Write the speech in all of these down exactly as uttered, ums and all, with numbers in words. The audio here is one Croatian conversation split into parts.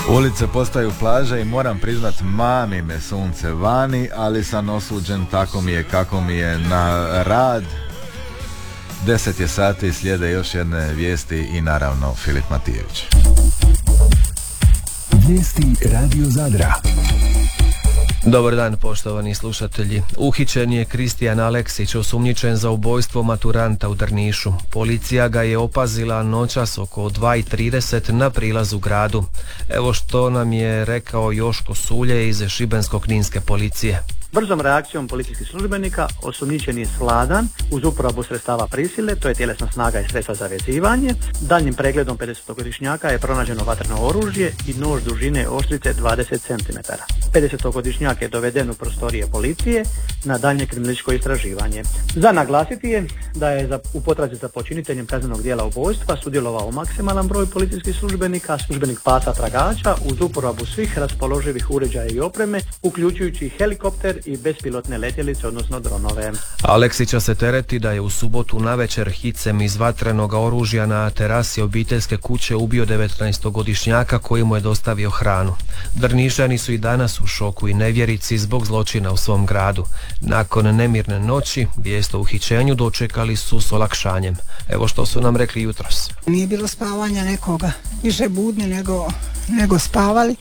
Ulice postaju plaže i moram priznat, mami me sunce vani, ali sam osuđen, tako mi je kako mi je, na rad. Deset je sati, slijede još jedne vijesti i naravno Filip Matijević. Vijesti Radio Zadra. Dobar dan, poštovani slušatelji. Uhićen je Kristijan Aleksić, osumnjičen za ubojstvo maturanta u Drnišu. Policija ga je opazila noćas oko dva i trideset na prilazu gradu. Evo što nam je rekao Joško Sulje iz Šibensko-kninske policije. Brzom reakcijom policijskih službenika osumnjičen je svladan uz uporabu sredstava prisile, to je tjelesna snaga i sredstva za vezivanje. Daljnjim pregledom pedesetogodišnjaka je pronađeno vatreno oružje i nož dužine oštrice dvadeset centimetara. pedesetogodišnjak je doveden u prostorije policije na daljnje kriminalističko istraživanje. Za naglasiti je da je za, u potrazi za počiniteljem kaznenog djela ubojstva sudjelovao maksimalan broj policijskih službenika, službenik pasa tragača uz uporabu svih raspoloživih uređaja i opreme, uključujući helikopter i bespilotne letjelice, odnosno dronove. Aleksića se tereti da je u subotu navečer hicem iz vatrenog oružja na terasi obiteljske kuće ubio devetnaestogodišnjaka koji mu je dostavio hranu. Drnišani su i danas u šoku i nevjerici zbog zločina u svom gradu. Nakon nemirne noći vijest o uhićenju dočekali su s olakšanjem. Evo što su nam rekli jutros. Nije bilo spavanja nekoga, više budni nego, nego spavali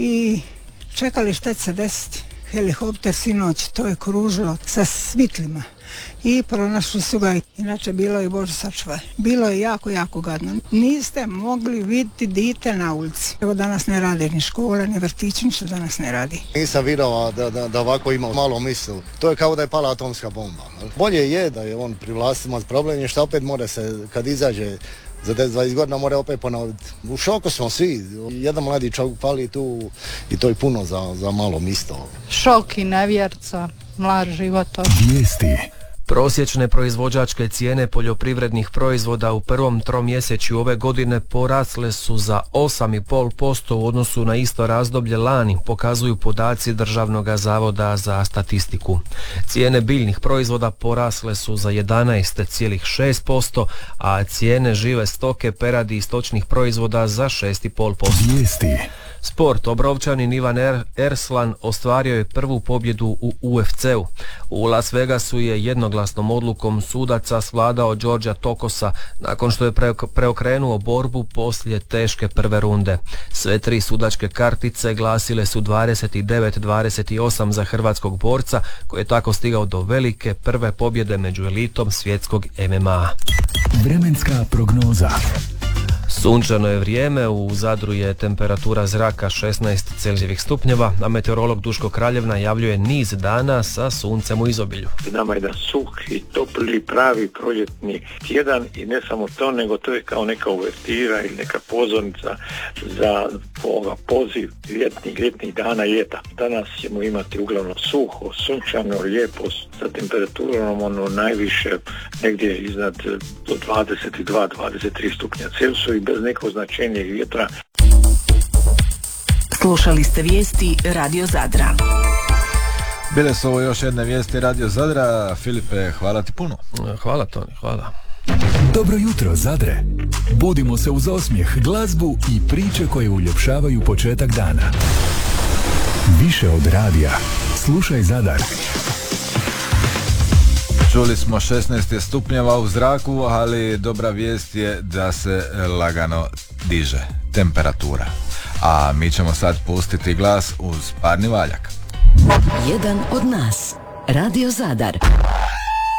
i čekali šta će se desiti. Helikopter sinoć, to je kružilo sa svitlima i pronašli su ga, inače bilo je, Bože sačuvaj, bilo je jako, jako gadno. Niste mogli vidjeti dite na ulici. Evo danas ne rade ni škole, ni vrtići, ništa danas ne radi. Nisam vidio da, da, da ovako ima malo misli. To je kao da je pala atomska bomba. Bolje je da je on pri vlastima, problem je što opet mora se, kad izađe za deset dvadeset godina mora opet ponoviti. U šoku smo svi. Jedan mladi čovjek pali tu i to je puno za, za malo misto. Šok i nevjerca, mlad život. Vijesti. Prosječne proizvođačke cijene poljoprivrednih proizvoda u prvom tromjesečju ove godine porasle su za osam zarez pet posto u odnosu na isto razdoblje lani, pokazuju podaci Državnog zavoda za statistiku. Cijene biljnih proizvoda porasle su za jedanaest zarez šest posto, a cijene žive stoke, peradi i stočnih proizvoda za šest zarez pet posto. Vijesti. Sport. Obrovčanin Ivan er- Erslan ostvario je prvu pobjedu u U F C-u. U Las Vegasu je jednoglasnom odlukom sudaca svladao Đorđa Tokosa nakon što je pre- preokrenuo borbu poslije teške prve runde. Sve tri sudačke kartice glasile su dvadeset devet dvadeset osam za hrvatskog borca koji je tako stigao do velike prve pobjede među elitom svjetskog M M A. Vremenska prognoza. Sunčano je vrijeme, u Zadru je temperatura zraka šesnaest Celzijevih stupnjeva, a meteorolog Duško Kraljev najavljuje niz dana sa suncem u izobilju. Nama je jedan suh i topli, pravi proljetni tjedan i ne samo to, nego to je kao neka uvertira ili neka pozornica za ovoga poziv ljetnih, ljetnih dana ljeta. Danas ćemo imati uglavnom suho, sunčano, lijepo, sa temperaturom ono najviše negdje iznad do dvadeset dva dvadeset tri stupnja Celzija i bez nekog značenja vjetra. Slušali ste vijesti Radio Zadra. Bile su ovo još jedne vijesti Radio Zadra. Filipe, hvala ti puno. Hvala Toni, hvala. Dobro jutro Zadre. Budimo se uz osmijeh, glazbu i priče koje uljepšavaju početak dana. Više od radija. Slušaj Zadar. Čuli smo šesnaest stupnjeva u zraku, ali dobra vijest je da se lagano diže temperatura. A mi ćemo sad pustiti glas uz parni valjak. Jedan od nas. Radio Zadar.